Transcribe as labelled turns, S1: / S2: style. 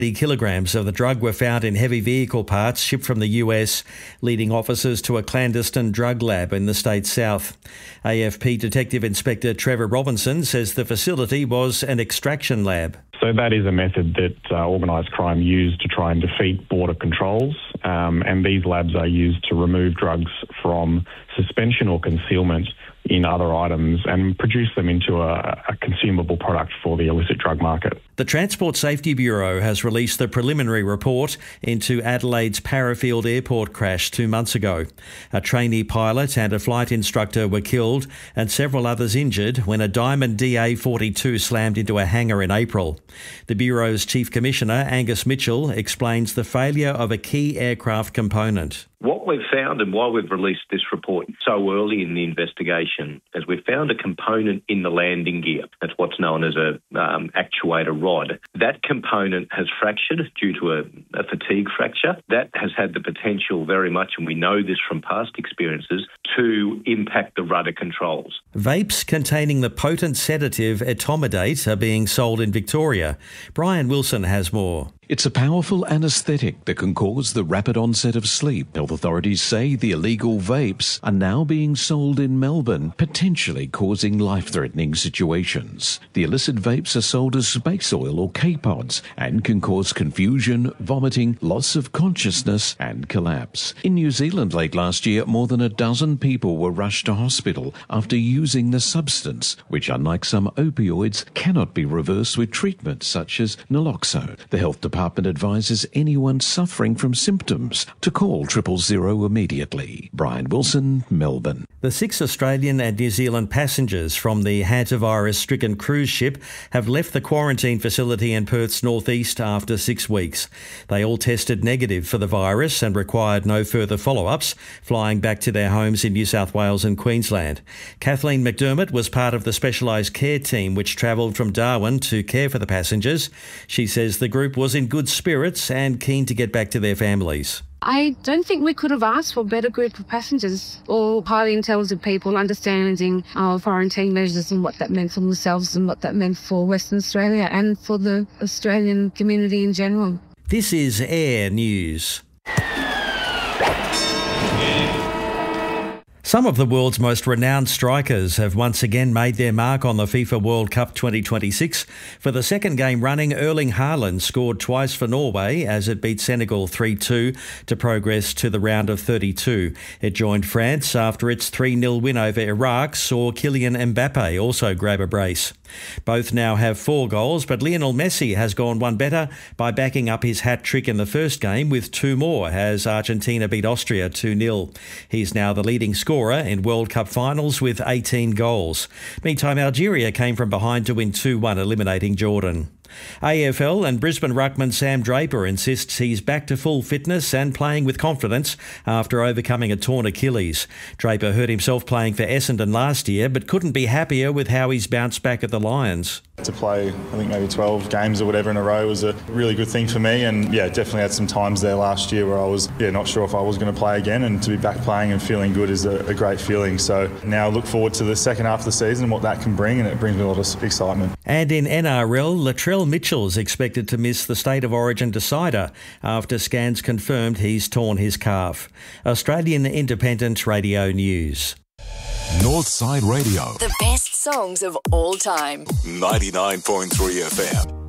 S1: kilograms of the drug were found in heavy vehicle parts shipped from the US, leading officers to a clandestine drug lab in the state's south. AFP Detective Inspector Trevor Robinson says the facility was an extraction lab.
S2: So that is a method that organised crime used to try and defeat border controls, and these labs are used to remove drugs from suspension or concealment in other items and produce them into a consumable product for the illicit drug market.
S1: The Transport Safety Bureau has released the preliminary report into Adelaide's Parafield Airport crash 2 months ago. A trainee pilot and a flight instructor were killed and several others injured when a Diamond DA-42 slammed into a hangar in April. The Bureau's Chief Commissioner, Angus Mitchell, explains the failure of a key aircraft component.
S3: What we've found and why we've released this report so early in the investigation is we've found a component in the landing gear. That's what's known as a actuator rod. That component has fractured due to a fatigue fracture. That has had the potential very much, and we know this from past experiences, to impact the rudder controls.
S1: Vapes containing the potent sedative etomidate are being sold in Victoria. Brian Wilson has more.
S4: It's a powerful anaesthetic that can cause the rapid onset of sleep. Health authorities say the illegal vapes are now being sold in Melbourne, potentially causing life-threatening situations. The illicit vapes are sold as space oil or K-pods and can cause confusion, vomiting, loss of consciousness and collapse. In New Zealand late last year, more than a dozen people were rushed to hospital after using the substance, which, unlike some opioids, cannot be reversed with treatment such as naloxone. The Health Department advises anyone suffering from symptoms to call 000 immediately. Brian Wilson, Melbourne.
S1: The 6 Australian and New Zealand passengers from the hantavirus-stricken cruise ship have left the quarantine facility in Perth's northeast after 6 weeks. They all tested negative for the virus and required no further follow-ups, flying back to their homes in New South Wales and Queensland. Kathleen McDermott was part of the specialised care team which travelled from Darwin to care for the passengers. She says the group was in good spirits and keen to get back to their families.
S5: I don't think we could have asked for a better group of passengers, all highly intelligent people understanding our quarantine measures and what that meant for themselves and what that meant for Western Australia and for the Australian community in general.
S1: This is Air News. Some of the world's most renowned strikers have once again made their mark on the FIFA World Cup 2026. For the second game running, Erling Haaland scored twice for Norway as it beat Senegal 3-2 to progress to the round of 32. It joined France after its 3-0 win over Iraq saw Kylian Mbappe also grab a brace. Both now have 4 goals, but Lionel Messi has gone one better by backing up his hat-trick in the first game with 2 more as Argentina beat Austria 2-0. He's now the leading scorer in World Cup finals with 18 goals. Meantime, Algeria came from behind to win 2-1, eliminating Jordan. AFL and Brisbane ruckman Sam Draper insists he's back to full fitness and playing with confidence after overcoming a torn Achilles. Draper hurt himself playing for Essendon last year but couldn't be happier with how he's bounced back at the Lions.
S6: To play, I think maybe 12 games or whatever in a row was a really good thing for me, and definitely had some times there last year where I was not sure if I was going to play again, and to be back playing and feeling good is a great feeling. So now I look forward to the second half of the season and what that can bring, and it brings me a lot of excitement.
S1: And in NRL, Latrell Mitchell is expected to miss the State of Origin decider after scans confirmed he's torn his calf. Australian Independent Radio News.
S7: Northside Radio.
S8: The best songs of all time.
S7: 99.3 FM.